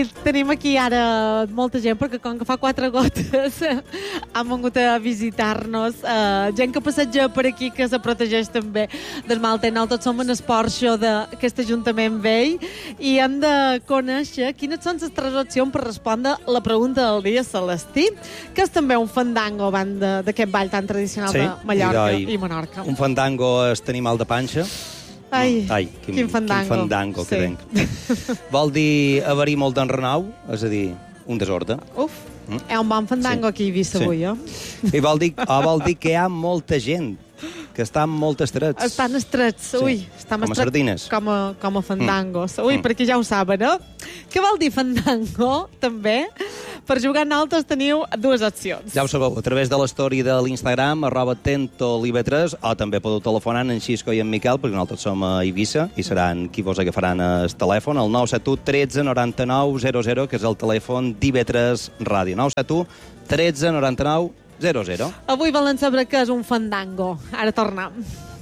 tenim aquí ara molta gent, perquè com que fa 4 gotes han vingut a visitar-nos. Gent que passeja per aquí, que se protegeix també del mal temps. Nosaltres som en el porxo d'aquest Ajuntament vell i hem de conèixer quines són les 3 opcions per respondre la pregunta del dia, Celestí, que és també un fandango d'aquest ball tan tradicional de Mallorca i Menorca. Un fandango és tenir mal de panxa. Ai, quin fandango. Quin fandango que tenc. Vol dir haver-hi molt d'enrenau, és a dir, un desordre. Uf, hi ha un bon fandango aquí a Eivissa avui, I vol dir que hi ha molta gent, que estan molt estrets. Estan estrets, ui. Com a sardines. Com a fandangos. Ui, perquè ja ho saben, no? Què vol dir fandango, també? Per jugar nosaltres teniu 2 opcions. Ja ho sabeu, a través de l'story de l'Instagram, @tentolive3, o també podeu telefonar en Xisco i en Miquel, perquè nosaltres som a Eivissa, i seran qui vos agafaran el telèfon, el 971 13 99 00, que és el telèfon d'IV3 Ràdio. 971 13 99 00. Avui volen saber què és un fandango. Ara tornem.